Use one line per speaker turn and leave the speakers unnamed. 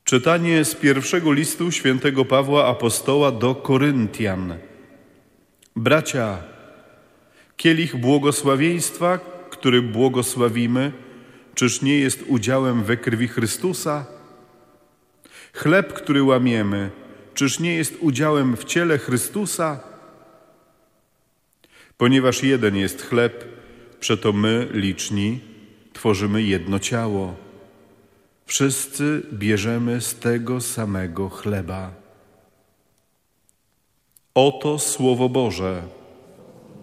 Czytanie z pierwszego listu świętego Pawła Apostoła do Koryntian. Bracia, kielich błogosławieństwa, który błogosławimy, czyż nie jest udziałem we krwi Chrystusa? Chleb, który łamiemy, czyż nie jest udziałem w ciele Chrystusa? Ponieważ jeden jest chleb, przeto my, liczni, tworzymy jedno ciało. Wszyscy bierzemy z tego samego chleba. Oto Słowo Boże.